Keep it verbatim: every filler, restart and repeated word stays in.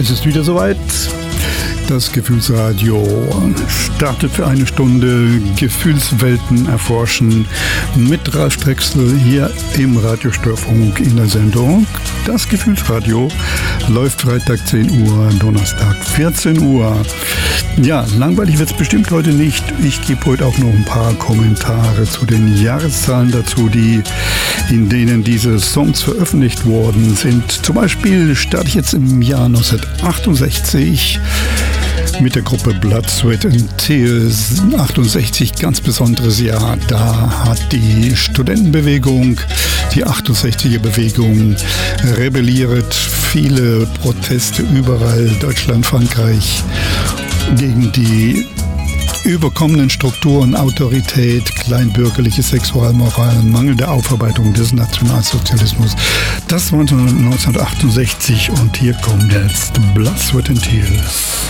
Es ist wieder soweit. Das Gefühlsradio startet für eine Stunde Gefühlswelten erforschen mit Ralf Drechsel hier im Radiostörfunk in der Sendung. Das Gefühlsradio läuft Freitag zehn Uhr, Donnerstag vierzehn Uhr. Ja, langweilig wird es bestimmt heute nicht. Ich gebe heute auch noch ein paar Kommentare zu den Jahreszahlen dazu, die in denen diese Songs veröffentlicht worden sind. Zum Beispiel starte ich jetzt im Jahr neunzehnhundertachtundsechzig mit der Gruppe Blood, Sweat and Tears. achtundsechzig, ganz besonderes Jahr. Da hat die Studentenbewegung, die achtundsechziger Bewegung rebelliert. Viele Proteste überall, Deutschland, Frankreich, gegen die überkommenen Strukturen, Autorität, kleinbürgerliche Sexualmoral, mangelnde Aufarbeitung des Nationalsozialismus. Das war neunzehnhundertachtundsechzig und hier kommt jetzt Blood, Sweat and Tears.